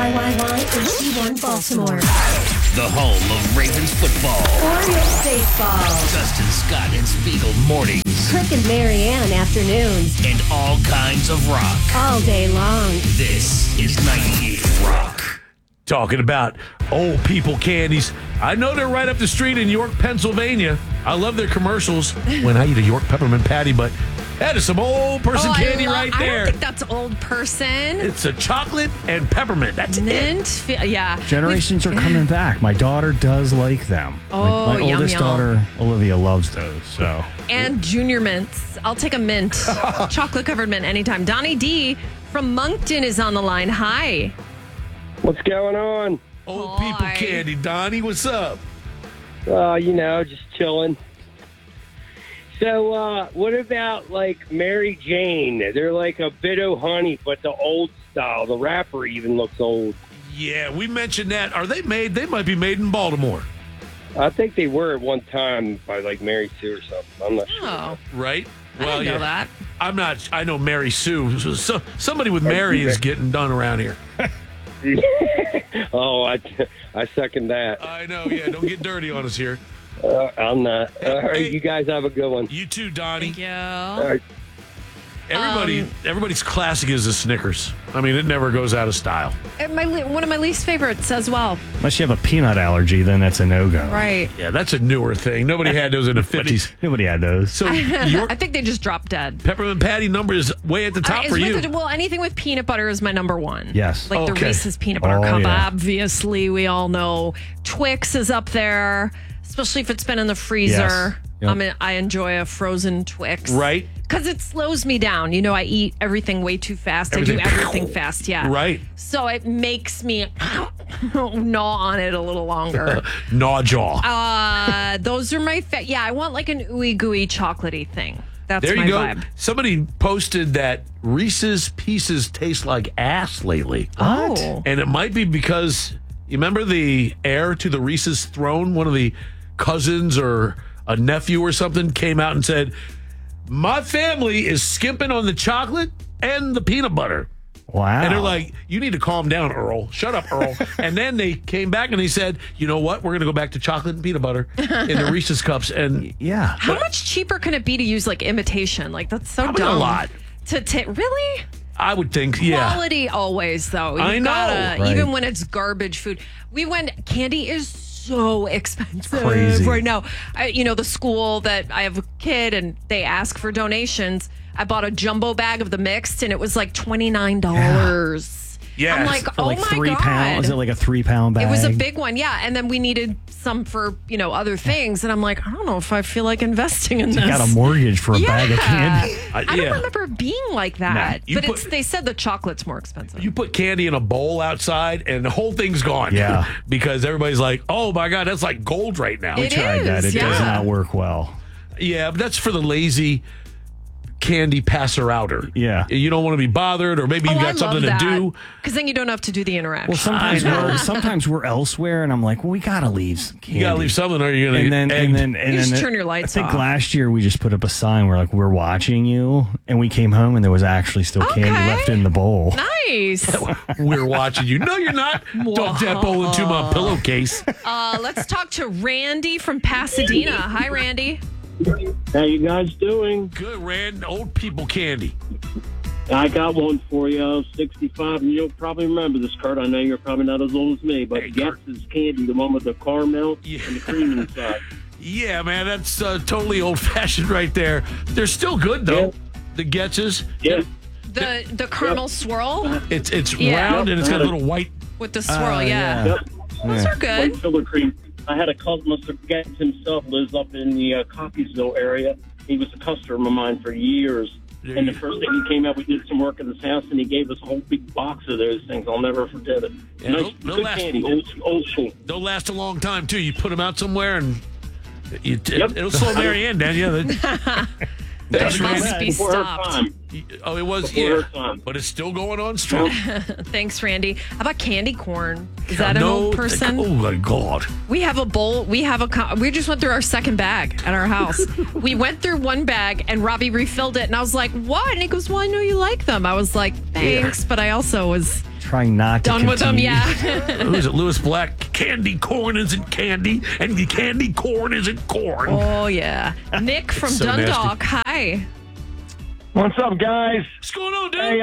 KYYY HD1 Baltimore. The home of Ravens football. Orioles baseball. Dustin Scott and Spiegel mornings. Kirk and Marianne afternoons. And all kinds of rock. All day long. This is 98 Rock. Talking about old people candies. I know they're right up the street in York, Pennsylvania. I love their commercials when I eat a York peppermint patty, but that is some old person candy right there. I don't think that's old person. It's a chocolate and peppermint. That's Mint. Yeah. Generations are coming back. My daughter does like them. Oh, my yum, oldest yum. daughter, Olivia, loves those. So And junior mints. I'll take a mint. Chocolate covered mint anytime. Donnie D from Moncton is on the line. Hi. What's going on? old people Hi. candy. Donnie, what's up? Just chilling. So, what about, like, Mary Jane? They're like a bit of honey, but the old style. The wrapper even looks old. Yeah, we mentioned that. Are they made? They might be made in Baltimore, I think they were at one time by, like, Mary Sue or something. I'm not sure. Oh, right? I didn't know that. I'm not. I know Mary Sue. So somebody with Mary is getting done around here. Oh, I second that. I know. Yeah, don't get dirty on us here. I'm not. All right, Hey. you guys have a good one. You too, Donnie. Thank you. All right. Everybody's classic is the Snickers. I mean, it never goes out of style. And one of my least favorites as well. unless you have a peanut allergy, then that's a no-go. Right. Yeah, that's a newer thing. Nobody had those in the 50s. Nobody had those. So your I think they just dropped dead. peppermint patty number is way at the top for you. Well, anything with peanut butter is my number one. Yes. Like the Okay. Reese's peanut butter Oh, cup, yeah. obviously, we all know. Twix is up there, especially if it's been in the freezer. Yes. I enjoy a frozen Twix. Right. Because it slows me down. You know, I eat everything way too fast. I do everything fast, yeah. Right. So it makes me gnaw on it a little longer. Gnaw jaw. Those are my yeah, I want like an ooey gooey chocolatey thing. That's There my you go. vibe. Somebody posted that Reese's Pieces taste like ass lately. Oh. And it might be because you remember the heir to the Reese's throne, one of the cousins or a nephew or something came out and said, my family is skimping on the chocolate and the peanut butter. Wow. And they're like, you need to calm down, Earl. Shut up, Earl. And then they came back and they said, you know what? We're going to go back to chocolate and peanut butter in the Reese's cups. And yeah. How much cheaper can it be to use like imitation? Like that's so Probably a dumb. lot. Really? I would think, yeah. Quality always though. I know. Right. Even when it's garbage food. Candy is so expensive Crazy. right now. The school that I have a kid and they ask for donations. I bought a jumbo bag of the mixed and it was like $29. Yeah. I'm like, For like oh my 3 God. pounds. Is it like a 3-pound bag? It was a big one, yeah. And then we needed some for, other things. And I'm like, I don't know if I feel like investing in this. You got a mortgage for a bag of candy. I don't remember it being like that. You But put- they said the chocolate's more expensive. You put candy in a bowl outside and the whole thing's gone. Yeah. Because everybody's like, oh my God, that's like gold right now. It Tried that. is, It does yeah. not work well. Yeah, but that's for the lazy candy passer outer. Yeah. You don't want to be bothered or maybe you got something to do. Because then you don't have to do the interaction. Well, sometimes we're elsewhere, and I'm like, well, we gotta leave some candy. You got to leave something or you're going to And then You just turn your lights I think off. last year we just put up a sign where like we're watching you, and we came home and there was actually still candy Okay. left in the bowl. Nice. We're watching you. No, you're not. Dump that bowl into my pillowcase. Let's talk to Randy from Pasadena. Hi, Randy. How you guys doing? Good, Rand. Old people candy. I got one for you. I was 65, and you'll probably remember this, Kurt. I know you're probably not as old as me, but Hey, Kurt. Gets' candy, the one with the caramel Yeah. and the cream inside. Yeah, man, that's totally old fashioned right there. They're still good though. Yeah. The Getz's. Yeah. The caramel swirl It's Yeah. round and it's got a little white. with the swirl, yeah. Yep. Those are good. White filler cream. I had a cousin, Mr. Getz himself, lives up in the Cockeysville area. He was a customer of mine for years. There And you- the first day he came out, we did some work in his house, and he gave us a whole big box of those things. I'll never forget it. Yeah, Nice, they'll good last. candy, old school. They'll last a long time too. You put them out somewhere and Yep. it'll slow Mary Ann down. Yeah. It must be Before her stopped. time. Oh, it was. Before Yeah. her time. But it's still going on strong. Thanks, Randy. How about candy corn? Is that an No, old person? Oh my God. We have a bowl. We just went through our second bag at our house. We went through one bag and Robbie refilled it. And I was like, what? And he goes, well, I know you like them. I was like, thanks. But I also was trying not to Done with them, continue. yeah. Who is it? Lewis Black. Candy corn isn't candy, and the candy corn isn't corn. Oh, yeah. Nick from So Dundalk. Hi. What's up, guys? What's going on, dude? Hey,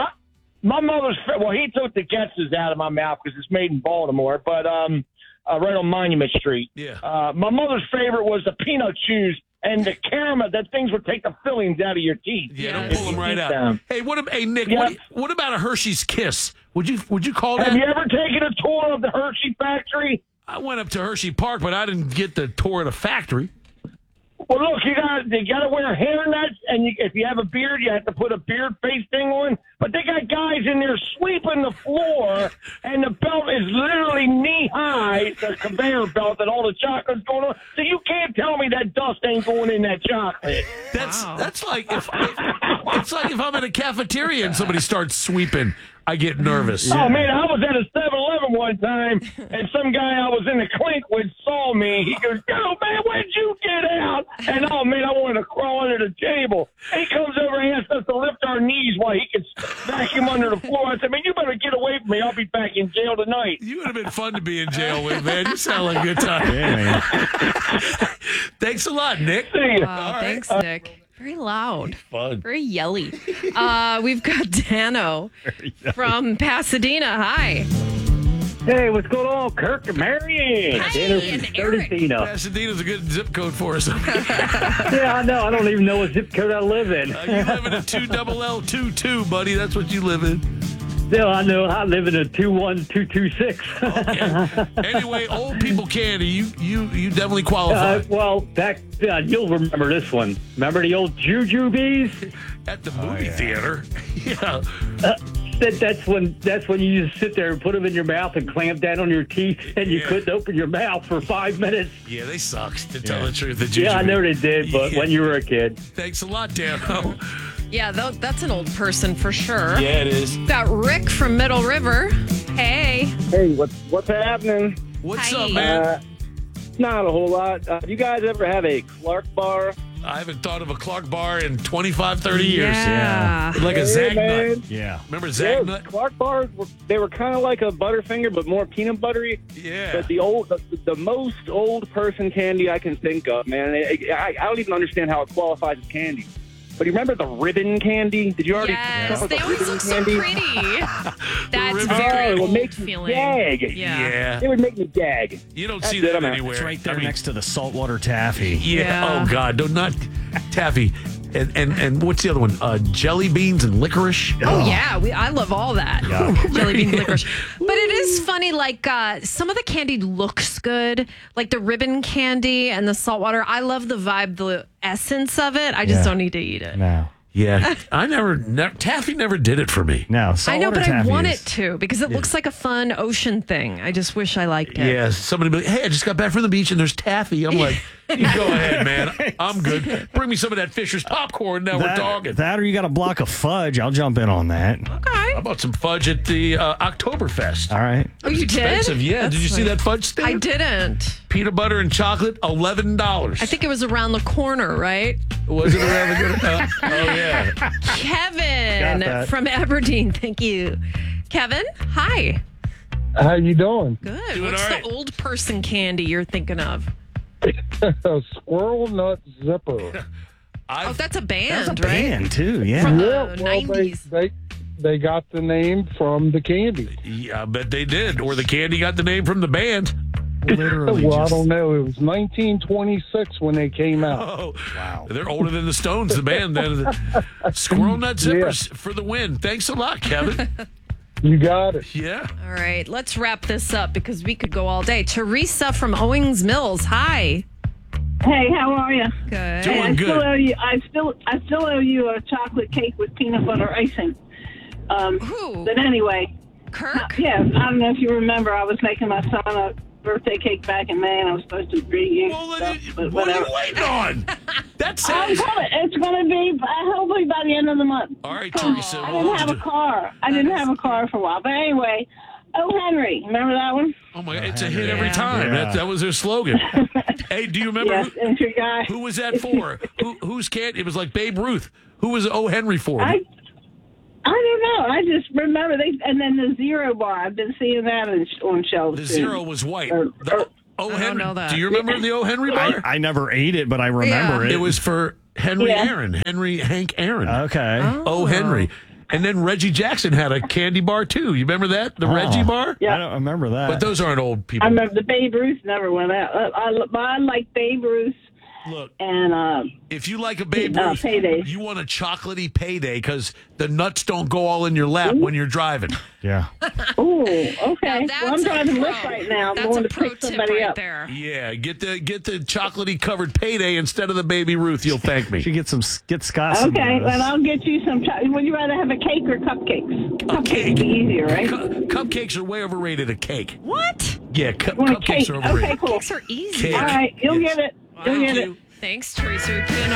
my mother's he took the guesses out of my mouth because it's made in Baltimore, but right on Monument Street. Yeah. My mother's favorite was the peanut chews and the caramel. That things would take the fillings out of your teeth. Yeah, Yes. don't pull them right out. Down. Hey, Nick, Yeah. what about a Hershey's Kiss? Would you call that? Have you ever taken a tour of the Hershey factory? I went up to Hershey Park, but I didn't get the tour of the factory. Well, look, you gotta wear hairnets, and if you have a beard, you have to put a beard face thing on. But they got guys in there sweeping the floor, and the belt is literally knee high, the conveyor belt, and all the chocolate's going on. So you can't tell me that dust ain't going in that chocolate. That's like if it's like if I'm in a cafeteria and somebody starts sweeping, I get nervous. Oh, man, I was at a 7-Eleven one time, and some guy I was in the clink with saw me. He goes, "Yo, man, when'd you get out?" And, oh, man, I wanted to crawl under the table. He comes over and asks us to lift our knees while he could vacuum under the floor. I said, "Man, you better get away from me. I'll be back in jail tonight." You would have been fun to be in jail with, man. You sound like a good time. Yeah, man. Thanks a lot, Nick. See ya. Wow, thanks, Nick. Very loud. Fun. Very yelly. We've got Dano from Pasadena. Hi. Hey, what's going on, Kirk and Marion? Hi, Dennis and from Eric. Sturdivant. Pasadena's a good zip code for us. Yeah, I know. I don't even know what zip code I live in. You live in a 2LL22, buddy. That's what you live in. No, I know. I live in a 21226. Anyway, old people candy. You definitely qualify. You'll remember this one. Remember the old Jujubes? At the movie theater. Yeah. That's when you just sit there and put them in your mouth and clamp down on your teeth, and you couldn't open your mouth for 5 minutes. Yeah, they sucked, to tell the truth. Yeah, I know they did, but when you were a kid. Thanks a lot, Dano. Yeah, that's an old person for sure. Yeah, it is. Got Rick from Middle River. Hey. Hey, what's happening? What's Hi. up, man? Not a whole lot. Do you guys ever have a Clark bar? I haven't thought of a Clark bar in 25, 30 years. Yeah. Like a Zag man. Nut. Yeah. Remember Yeah, Zag Nut? Clark bars, they were kind of like a Butterfinger, but more peanut buttery. Yeah. But the most old person candy I can think of, man. I don't even understand how it qualifies as candy. But you remember the ribbon candy? Did you already? Yes, talk they about always ribbon look so candy? pretty. That's ribbon very candy. It would old make me feeling. gag. Yeah. It would make me gag. You don't That's see it, that I'm out. anywhere. It's right there I mean, next to the saltwater taffy. Yeah. Yeah. Oh God. Not taffy. And what's the other one? Jelly beans and licorice. Oh, yeah. I love all that. Yuck. Jelly bean licorice. But it is funny, like some of the candy looks good, like the ribbon candy and the saltwater. I love the vibe, the essence of it. I just Yeah. don't need to eat it. No. Yeah. I taffy never did it for me. No. I know, saltwater but I taffy want is- it to because it looks like a fun ocean thing. I just wish I liked it. Yeah. Somebody be like, "Hey, I just got back from the beach and there's taffy." I'm like, "You go ahead, man. I'm good. Bring me some of that Fisher's popcorn. Now we're talking." That or you got a block of fudge. I'll jump in on that. Okay. How about some fudge at the Oktoberfest? All right. Oh, you did? Expensive, yeah. That's Did you see funny. that fudge stand? I didn't. Peanut butter and chocolate, $11. I think it was around the corner, right? Was it around the corner? Oh yeah. Kevin Got that. from Aberdeen. Thank you. Kevin, hi. How you doing? Good. Doing What's all right. the old person candy you're thinking of? A squirrel nut zipper. Oh, that's a band, That's a right? band too. Yeah. From the Yeah, well, 90s. they got the name from the candy. Yeah, I bet they did. Or the candy got the name from the band. Literally. Well, I just, don't know. It was 1926 when they came out. Oh, wow. they're older than the Stones, the band. Then Squirrel Nut Zippers for the win. Thanks a lot, Kevin. You got it. Yeah. All right, let's wrap this up because we could go all day. Teresa from Owings Mills. Hi. Hey, how are you? Good. Doing I good. still owe you. I still owe you a chocolate cake with peanut butter icing. Who? But anyway, Kirk? yeah, I don't know if you remember. I was making my son a birthday cake back in May, and I was supposed to greet you. Well, and stuff, but what are whatever. you waiting on? That I'm sounds. coming. It's going to be hopefully by the end of the month. All right, Teresa. I we'll didn't have do- a car. I didn't have a car for a while. But anyway, Oh Henry, remember that one? Oh my! It's a hit every Yeah. time. Yeah. That was their slogan. Hey, do you remember Yes, and your guy. who, was that for? Whose candy? It was like Babe Ruth. Who was O. Henry for? I don't know. I just remember and then the Zero bar. I've been seeing that on shelves. The too. Zero was white. The O. I Henry. don't know that. Do you remember the O. Henry bar? I never ate it, but I remember it. It was for Hank Aaron. Okay. O. Henry. And then Reggie Jackson had a candy bar, too. You remember that? The Reggie bar? Yeah. I don't remember that. But those aren't old people. I remember the Babe Ruth never went out. I like Babe Ruth. Look, and if you like a Babe Ruth, Payday. you want a chocolatey Payday because the nuts don't go all in your lap when you're driving. Yeah. Oh, okay. Now Well, I'm driving Lyft right now. I'm That's going a to pro pick tip somebody right up. there. Yeah, get the chocolatey covered Payday instead of the Baby Ruth. You'll thank me. Should get Scott some. Okay, of this. and I'll get you some. Would you rather have a cake or cupcakes? Cupcakes would be easier, right? Cupcakes are way overrated. A cake. What? Yeah, Want a cupcakes cake? are overrated. Okay, cool. Cakes are easy. Cake. All right, you'll get it. You'll get it. Thanks, Teresa. We put in